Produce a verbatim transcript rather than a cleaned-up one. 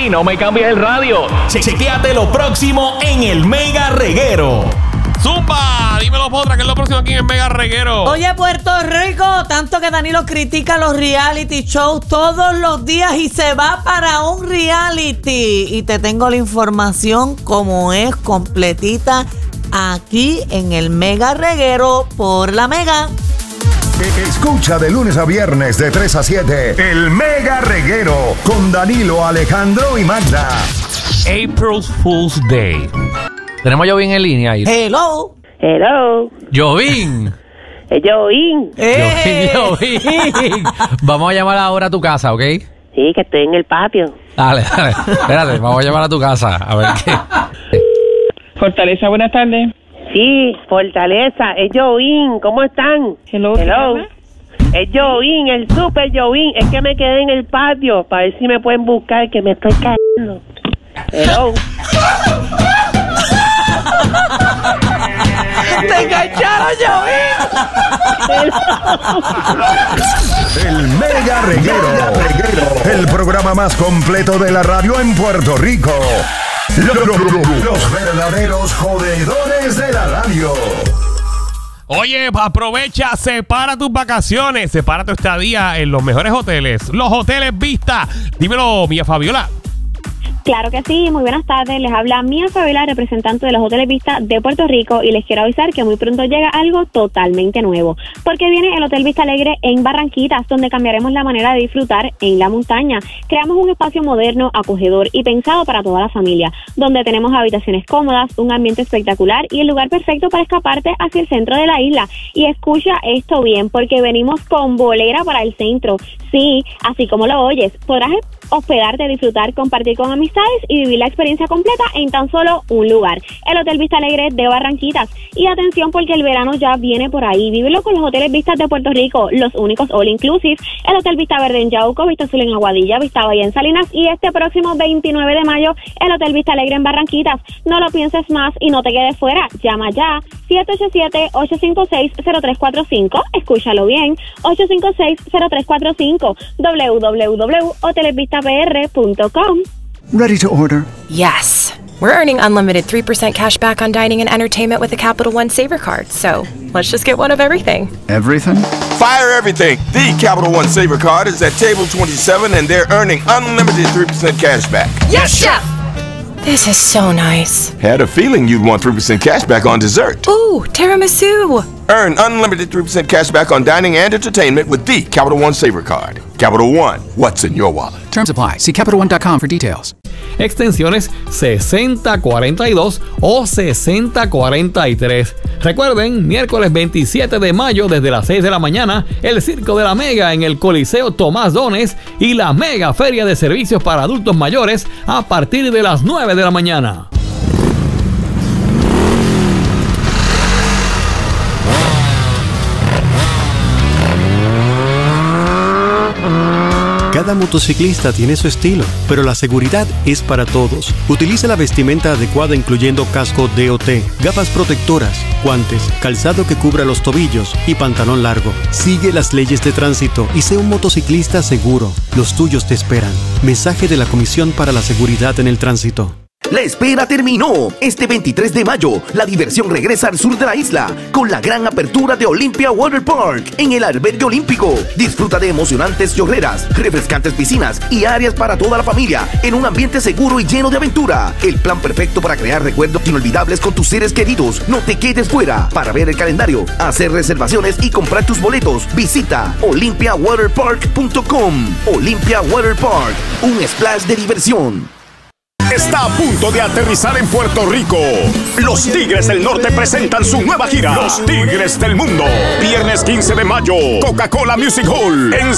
y no me cambies el radio. Che- chequéate lo próximo en el Mega Reguero. Zumba, dímelo, Potra, que es lo próximo aquí en Mega Reguero. Oye, Puerto Rico, tanto que Danilo critica los reality shows todos los días y se va para un reality. Y te tengo la información como es completita aquí en el Mega Reguero por la Mega. Escucha de lunes a viernes de tres a siete el Mega Reguero con Danilo, Alejandro y Magda. April Fool's Day. Tenemos a Jovín en línea ahí. Hello. Hello. Jovín. Es Jovín. Eh. Jovín, Jovín. Vamos a llamar ahora a tu casa, ¿ok? Sí, que estoy en el patio. Dale, dale. Espérate, vamos a llamar a tu casa. A ver qué. Fortaleza, buenas tardes. Sí, Fortaleza, es Jovín. ¿Cómo están? Hello. Hello. Es Jovín, el super Jovín. Es que me quedé en el patio para ver si me pueden buscar, que me estoy cayendo. Hello. ¡Te engancharon, Jovín! El Mega Reguero, el programa más completo de la radio en Puerto Rico. Los, los verdaderos jodedores de la radio. Oye, aprovecha, separa tus vacaciones, separa tu estadía en los mejores hoteles, los Hoteles Vista. Dímelo, Mía Fabiola. Claro que sí, muy buenas tardes. Les habla Mía Fabiola, representante de los Hoteles Vista de Puerto Rico, y les quiero avisar que muy pronto llega algo totalmente nuevo, porque viene el Hotel Vista Alegre en Barranquitas, donde cambiaremos la manera de disfrutar en la montaña. Creamos un espacio moderno, acogedor y pensado para toda la familia, donde tenemos habitaciones cómodas, un ambiente espectacular y el lugar perfecto para escaparte hacia el centro de la isla. Y escucha esto bien, porque venimos con bolera para el centro. Sí, así como lo oyes, podrás hospedarte, disfrutar, compartir con amistades y vivir la experiencia completa en tan solo un lugar, el Hotel Vista Alegre de Barranquitas. Y atención, porque el verano ya viene por ahí. Vívelo con los Hoteles Vistas de Puerto Rico, los únicos all inclusive, el Hotel Vista Verde en Yauco, Vista Azul en Aguadilla, Vista Bahía en Salinas, y este próximo veintinueve de mayo el Hotel Vista Alegre en Barranquitas. No lo pienses más y no te quedes fuera. Llama ya, siete ocho siete, ocho cinco seis, cero tres cuatro cinco, escúchalo bien, ocho cinco seis, cero tres cuatro cinco, w w w punto hoteles vista p r punto com. Ready to order? Yes. We're earning unlimited three percent cash back on dining and entertainment with the Capital One Saver Card. So let's just get one of everything. Everything? Fire everything. The Capital One Saver Card is at table twenty-seven and they're earning unlimited three percent cash back. Yes, Chef! This is so nice. Had a feeling you'd want three percent cash back on dessert. Ooh, tiramisu. Earn unlimited three percent cash back on dining and entertainment with the Capital One Saver Card. Capital One, what's in your wallet? Terms apply. See Capital One dot com for details. Extensiones sesenta cuarenta y dos o sesenta cuarenta y tres. Recuerden, miércoles veintisiete de mayo desde las seis de la mañana, el Circo de la Mega en el Coliseo Tomás Dones y la Mega Feria de Servicios para Adultos Mayores a partir de las nueve de la mañana. Cada motociclista tiene su estilo, pero la seguridad es para todos. Utiliza la vestimenta adecuada incluyendo casco D O T, gafas protectoras, guantes, calzado que cubra los tobillos y pantalón largo. Sigue las leyes de tránsito y sé un motociclista seguro. Los tuyos te esperan. Mensaje de la Comisión para la Seguridad en el Tránsito. La espera terminó. Este veintitrés de mayo, la diversión regresa al sur de la isla con la gran apertura de Olympia Water Park en el Albergue Olímpico. Disfruta de emocionantes chorreras, refrescantes piscinas y áreas para toda la familia en un ambiente seguro y lleno de aventura. El plan perfecto para crear recuerdos inolvidables con tus seres queridos. No te quedes fuera. Para ver el calendario, hacer reservaciones y comprar tus boletos, visita olympia water park punto com. Olympia Water Park, un splash de diversión. Está a punto de aterrizar en Puerto Rico. Los Tigres del Norte presentan su nueva gira. Los Tigres del Mundo. Viernes quince de mayo. Coca-Cola Music Hall. En